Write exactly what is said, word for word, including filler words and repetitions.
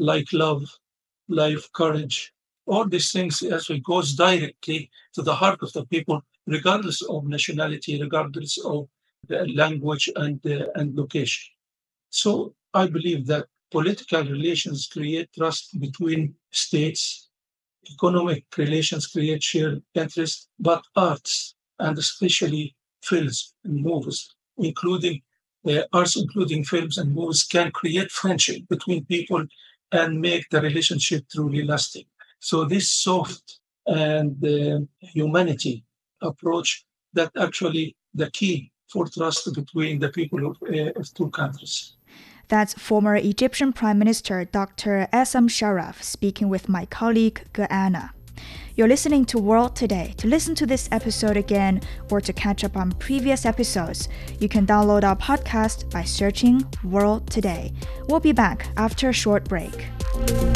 like love, life, courage. All these things actually goes directly to the heart of the people, regardless of nationality, regardless of the language and uh, and location. So I believe that political relations create trust between states, economic relations create shared interest, but arts and especially films and movies, including uh, arts, including films and movies, can create friendship between people and make the relationship truly lasting. So this soft and uh, humanity approach that actually the key for trust between the people of, uh, of two countries. That's former Egyptian Prime Minister Doctor Essam Sharaf speaking with my colleague Gaana. You're listening to World Today. To listen to this episode again or to catch up on previous episodes, you can download our podcast by searching World Today. We'll be back after a short break.